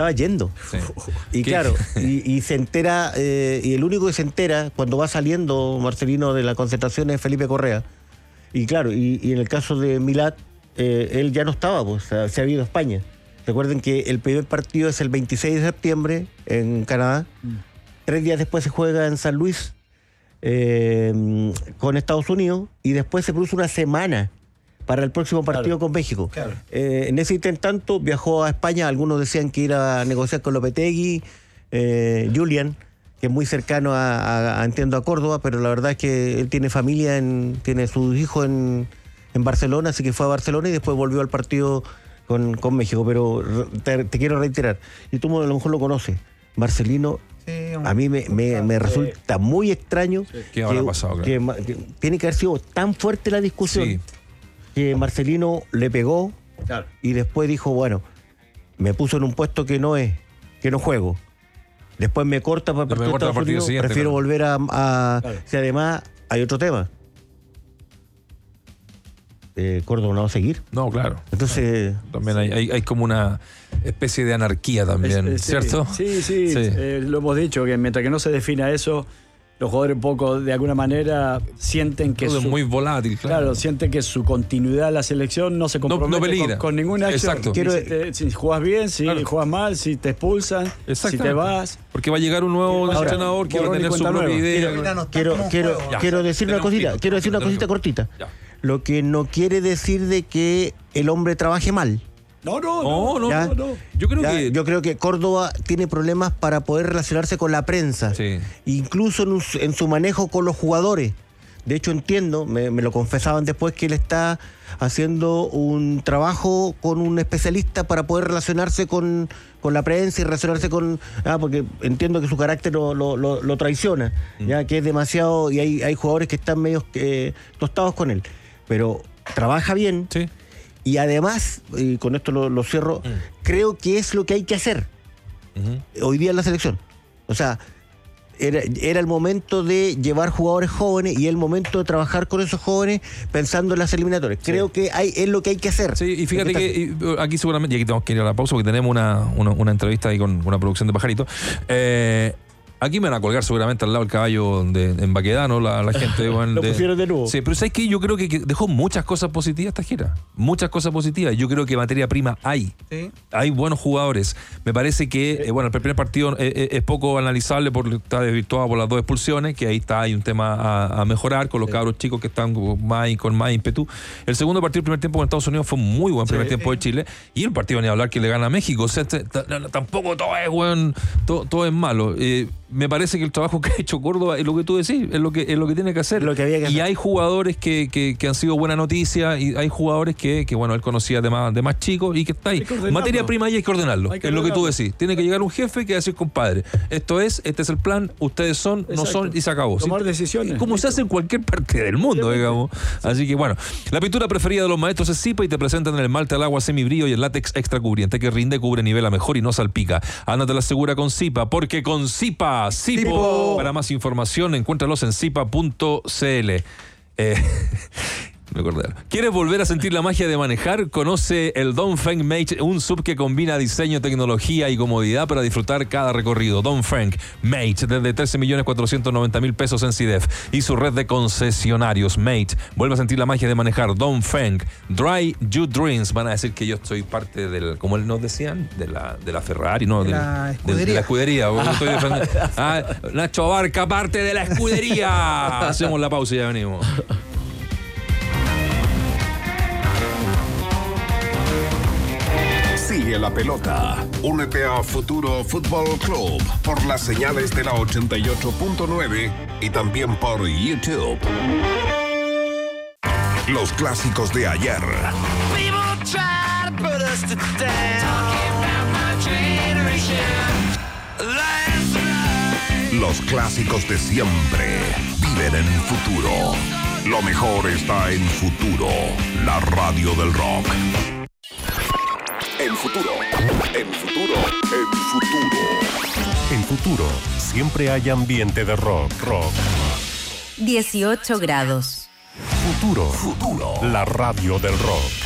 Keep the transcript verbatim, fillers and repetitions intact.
estaba yendo. Sí. Y ¿Qué? claro, y, y se entera, eh, y el único que se entera cuando va saliendo Marcelino de la concentración es Felipe Correa. Y claro, y, y en el caso de Milat, eh, él ya no estaba, pues, se, se había ido a España. Recuerden que el primer partido es el veintiséis de septiembre en Canadá. Mm. Tres días después se juega en San Luis eh, con Estados Unidos y después se produce una semana para el próximo partido, claro, con México. Claro. Eh, en ese intertanto viajó a España, algunos decían que iba a negociar con Lopetegui, eh, Julian, que es muy cercano a, a, a, entiendo, a Córdoba, pero la verdad es que él tiene familia, en, tiene sus hijos en, en Barcelona, así que fue a Barcelona y después volvió al partido con, con México. Pero te, te quiero reiterar, y tú a lo mejor lo conoces, Marcelino, sí, a mí me, me, me resulta muy extraño, sí, ¿qué habrá pasado, claro? que, que tiene que haber sido tan fuerte la discusión, sí, que Marcelino le pegó, claro, y después dijo, bueno, me puso en un puesto que no es, que no juego. Después me corta para el partido de Estados Unidos, siguiente, prefiero, claro, volver a... a claro. Si además hay otro tema. Eh, Córdoba no va a seguir. No, claro. Entonces... También hay, hay, hay como una especie de anarquía también, es, es, ¿cierto? Sí, sí, sí. sí. Eh, lo hemos dicho, que mientras que no se defina eso, los jugadores un poco, de alguna manera, sienten que... Todo su, es muy volátil, claro. Claro, sienten que su continuidad en la selección no se compromete no, no con, con ninguna acción. Exacto. Quiero, si, te, si juegas bien, si claro. juegas mal, si te expulsan, si te vas... Porque va a llegar un nuevo ahora, entrenador que va a tener su propia nueva idea. Quiero, quiero, quiero, quiero decir una cosita, quiero decir una cosita cortita. Ya. Lo que no quiere decir de que el hombre trabaje mal. No, no, no, no, no, no. Yo creo ya, que yo creo que Córdoba tiene problemas para poder relacionarse con la prensa, sí, incluso en, en su manejo con los jugadores. De hecho, entiendo, me, me lo confesaban después, que él está haciendo un trabajo con un especialista para poder relacionarse con, con la prensa y relacionarse con... Ah, porque entiendo que su carácter lo, lo, lo, lo traiciona, mm. ya que es demasiado... Y hay, hay jugadores que están medio eh, tostados con él. Pero trabaja bien. Sí. Y además, y con esto lo, lo cierro, mm. creo que es lo que hay que hacer uh-huh. hoy día en la selección. O sea, era, era el momento de llevar jugadores jóvenes y el momento de trabajar con esos jóvenes pensando en las eliminatorias. Sí. Creo que hay, es lo que hay que hacer. Sí, y fíjate que y, aquí seguramente, y aquí tenemos que ir a la pausa porque tenemos una, una, una entrevista ahí con una producción de Pajarito. Eh... Aquí me van a colgar seguramente al lado del caballo de, en Baquedano, la, la gente. Bueno, lo de, pusieron de nuevo. Sí, pero ¿sabes qué? Yo creo que, que dejó muchas cosas positivas esta gira. Muchas cosas positivas. Yo creo que materia prima hay. Sí. Hay buenos jugadores. Me parece que, sí. eh, bueno, el primer partido eh, es poco analizable porque está desvirtuado por las dos expulsiones, que ahí está, hay un tema a, a mejorar con los sí. cabros chicos que están con más, con más ímpetu. El segundo partido, el primer tiempo con Estados Unidos, fue un muy buen primer sí. tiempo de Chile. Y el partido, ni hablar, que le gana a México. O sea, t- t- tampoco todo es, bueno, todo, todo es malo. Eh, me parece que el trabajo que ha hecho Córdoba es lo que tú decís, es lo que, es lo que tiene que hacer. Lo que había que hacer. Y hay jugadores que, que, que han sido buena noticia, y hay jugadores que, que bueno, él conocía de más, de más chicos y que está ahí. Materia prima ahí hay que ordenarlo, hay que es ordenarlo. Lo que tú decís. Tiene que llegar un jefe que va a decir, compadre, esto es, este es el plan, ustedes son, exacto, no son, y se acabó. Tomar ¿sí? decisiones. Como se hace en cualquier parte del mundo, digamos. Sí. Así que bueno, la pintura preferida de los maestros es Zipa y te presentan el esmalte al agua semibrillo y el látex extra cubriente que rinde, cubre, nivela mejor y no salpica. Ándate la segura con Zipa, porque con Zipa, Zipo. Para más información, encuéntralos en zipa punto c l. Eh, me acordé. ¿Quieres volver a sentir la magia de manejar? Conoce el Dongfeng Mate, un sub que combina diseño, tecnología y comodidad para disfrutar cada recorrido. Dongfeng Mate, desde trece millones cuatrocientos noventa mil pesos en C I D E F y su red de concesionarios. Mate, vuelve a sentir la magia de manejar. Dongfeng, Dry Your Dreams. Van a decir que yo soy parte del, como nos decían, de la, de la Ferrari, ¿no? De la escudería. De, de la escudería. Estoy ah, Nacho Barca, parte de la escudería. Hacemos la pausa y ya venimos. Sigue la pelota. Únete a Futuro Fútbol Club por las señales de la ochenta y ocho punto nueve y también por YouTube. Los clásicos de ayer. Los clásicos de siempre viven en el futuro. Lo mejor está en Futuro, la radio del rock. En Futuro, en Futuro, en Futuro. En Futuro, siempre hay ambiente de rock, rock. dieciocho grados. Futuro, Futuro, la radio del rock.